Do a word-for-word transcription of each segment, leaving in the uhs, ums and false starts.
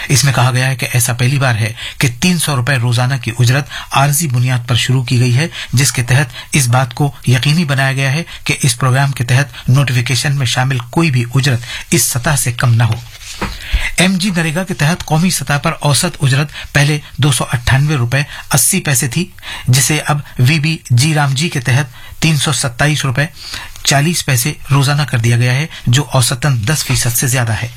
اس میں کہا گیا ہے کہ ایسا پہلی بار ہے کہ تین سو روپے روزانہ کی اجرت عارضی بنیاد پر شروع کی گئی ہے، جس کے تحت اس بات کو یقینی بنایا گیا ہے کہ اس پروگرام کے تحت نوٹیفیکیشن میں شامل کوئی بھی اجرت اس سطح سے کم نہ ہو۔ ایم جی نریگا کے تحت قومی سطح پر اوسط اجرت پہلے دو سو اٹھانوے روپے اسی پیسے تھی، جسے اب وی بی جی رام جی کے تحت تین سو ستائیس روپے چالیس پیسے روزانہ کر دیا گیا ہے، جو اوسطاً دس فیصد سے زیادہ ہے۔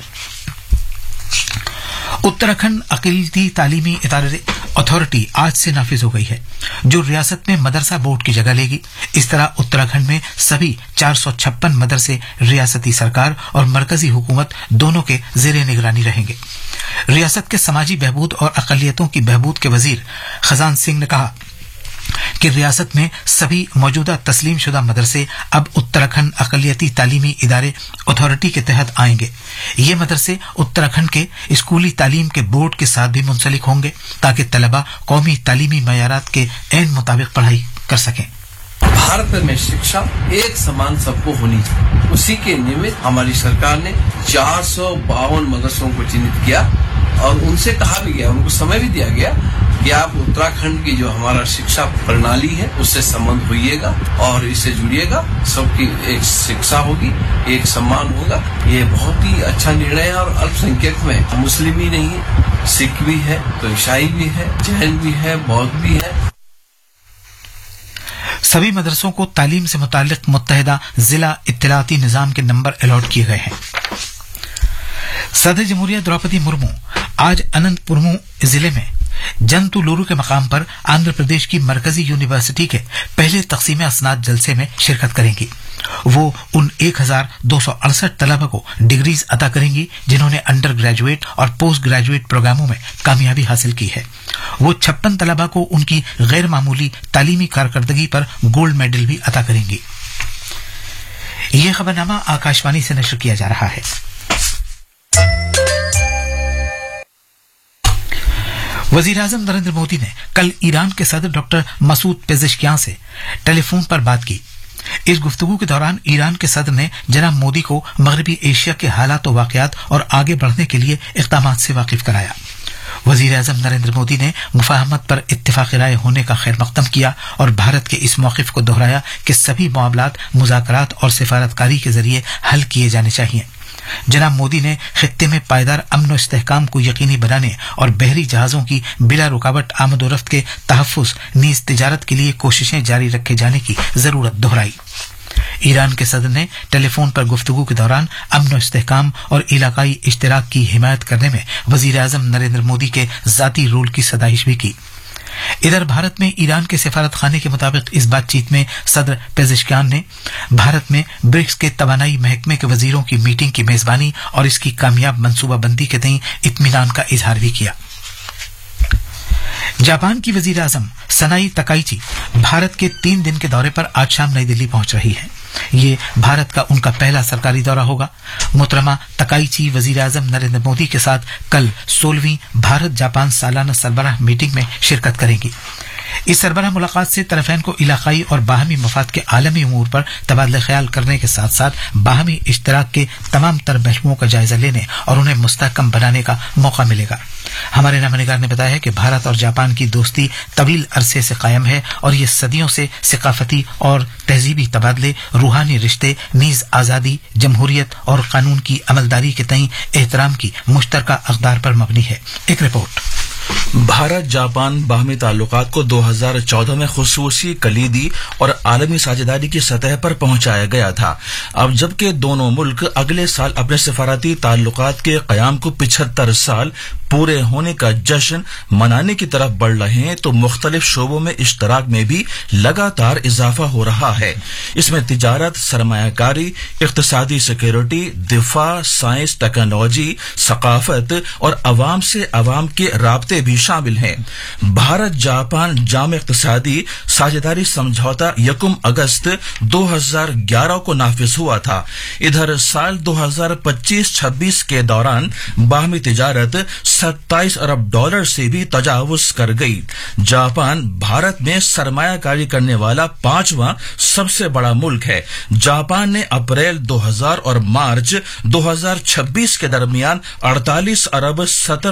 اتراکھنڈ اقلیتی تعلیمی ادارے اتھارٹی آج سے نافذ ہو گئی ہے، جو ریاست میں مدرسہ بورڈ کی جگہ لے گی۔ اس طرح اتراکھنڈ میں سبھی چار سو چھپن مدرسے ریاستی سرکار اور مرکزی حکومت دونوں کے زیر نگرانی رہیں گے۔ ریاست کے سماجی بہبود اور اقلیتوں کی بہبود کے وزیر خزان سنگھ نے کہا کہ ریاست میں سبھی موجودہ تسلیم شدہ مدرسے اب اتراکھنڈ اقلیتی تعلیمی ادارے اتھارٹی کے تحت آئیں گے۔ یہ مدرسے اتراکھنڈ کے اسکولی تعلیم کے بورڈ کے ساتھ بھی منسلک ہوں گے تاکہ طلبہ قومی تعلیمی معیارات کے عین مطابق پڑھائی کر سکیں۔ بھارت میں شکشا ایک سمان سب کو ہونی چاہیے، اسی کے نمت ہماری سرکار نے چار سو باون مدرسوں کو چنت کیا اور ان سے کہا بھی گیا، ان کو سمے بھی دیا گیا کہ آپ اتراکھنڈ کی جو ہمارا شکشا پرنالی ہے اس سے سمبندھ ہوئیے گا اور اس سے جڑیے گا، سب کی ایک شکشا ہوگی، ایک سمان ہوگا۔ یہ بہت ہی اچھا نرنے ہے اور الپ سنکھیک میں مسلم ہی نہیں ہے، سکھ بھی ہے تو عیسائی بھی ہے، جین بھی ہے، بودھ بھی ہے۔ سبھی مدرسوں کو تعلیم سے متعلق متحدہ ضلع اطلاعاتی نظام کے نمبر الاٹ کیے گئے ہیں۔ صدر جمہوریہ دروپدی مرمو آج اننت پورمو ضلع میں جنتو لورو کے مقام پر آندھرا پردیش کی مرکزی یونیورسٹی کے پہلے تقسیم اسناد جلسے میں شرکت کریں گی۔ وہ ان ایک ہزار دو سو اڑسٹھ طلبہ کو ڈگریز عطا کریں گی جنہوں نے انڈر گریجویٹ اور پوسٹ گریجویٹ پروگراموں میں کامیابی حاصل کی ہے۔ وہ چھپن طلبہ کو ان کی غیر معمولی تعلیمی کارکردگی پر گولڈ میڈل بھی عطا کریں گی۔ یہ خبرنامہ آکاشوانی سے نشر کیا جا رہا ہے۔ وزیر اعظم نریندر مودی نے کل ایران کے صدر ڈاکٹر مسعود پیزشکیان سے ٹیلی فون پر بات کی۔ اس گفتگو کے دوران ایران کے صدر نے جناب مودی کو مغربی ایشیا کے حالات و واقعات اور آگے بڑھنے کے لیے اقدامات سے واقف کرایا۔ وزیر اعظم نریندر مودی نے مفاہمت پر اتفاق رائے ہونے کا خیر مقدم کیا اور بھارت کے اس موقف کو دہرایا کہ سبھی معاملات مذاکرات اور سفارتکاری کے ذریعے حل کیے جانے چاہیے۔ جناب مودی نے خطے میں پائیدار امن و استحکام کو یقینی بنانے اور بحری جہازوں کی بلا رکاوٹ آمد و رفت کے تحفظ نیز تجارت کے لیے کوششیں جاری رکھے جانے کی ضرورت دہرائی۔ ایران کے صدر نے ٹیلی فون پر گفتگو کے دوران امن و استحکام اور علاقائی اشتراک کی حمایت کرنے میں وزیر اعظم نریندر مودی کے ذاتی رول کی ستائش بھی کی۔ ادھر بھارت میں ایران کے سفارت خانے کے مطابق اس بات چیت میں صدر پیزشکیان نے بھارت میں برکس کے توانائی محکمے کے وزیروں کی میٹنگ کی میزبانی اور اس کی کامیاب منصوبہ بندی کے تئیں اطمینان کا اظہار بھی کیا۔ جاپان کی وزیر اعظم سنائی تکائیچی بھارت کے تین دن کے دورے پر آج شام نئی دلی پہنچ رہی ہے۔ یہ بھارت کا ان کا پہلا سرکاری دورہ ہوگا۔ محترمہ تکائیچی وزیر اعظم نریندر مودی کے ساتھ کل سولہویں بھارت جاپان سالانہ سربراہ میٹنگ میں شرکت کریں گی۔ اس سربراہ ملاقات سے طرفین کو علاقائی اور باہمی مفاد کے عالمی امور پر تبادلہ خیال کرنے کے ساتھ ساتھ باہمی اشتراک کے تمام تر پہلوؤں کا جائزہ لینے اور انہیں مستحکم بنانے کا موقع ملے گا۔ ہمارے نامہ نگار نے بتایا ہے کہ بھارت اور جاپان کی دوستی طویل عرصے سے قائم ہے اور یہ صدیوں سے ثقافتی اور تہذیبی تبادلے، روحانی رشتے، نیز آزادی، جمہوریت اور قانون کی عملداری کے تئیں احترام کی مشترکہ اقدار پر مبنی ہے۔ ایک رپورٹ۔ بھارت جاپان باہمی تعلقات کو دو ہزار چودہ میں خصوصی کلیدی اور عالمی ساجھیداری کی سطح پر پہنچایا گیا تھا۔ اب جبکہ دونوں ملک اگلے سال اپنے سفارتی تعلقات کے قیام کو پچہتر سال پورے ہونے کا جشن منانے کی طرف بڑھ رہے ہیں تو مختلف شعبوں میں اشتراک میں بھی لگاتار اضافہ ہو رہا ہے۔ اس میں تجارت، سرمایہ کاری، اقتصادی سیکورٹی، دفاع، سائنس، ٹیکنالوجی، ثقافت اور عوام سے عوام کے رابطے بھی شامل ہیں۔ بھارت جاپان جامع اقتصادی ساجھیداری سمجھوتا یکم اگست دو ہزار گیارہ کو نافذ ہوا تھا۔ ادھر سال دو ہزار پچیس چھبیس کے دوران باہمی تجارت ستائیس ارب ڈالر سے بھی تجاوز کر گئی۔ جاپان بھارت میں سرمایہ کاری کرنے والا پانچواں سب سے بڑا ملک ہے۔ جاپان نے اپریل دو ہزار اور مارچ دو ہزار چھبیس کے درمیان اڑتالیس ارب ستر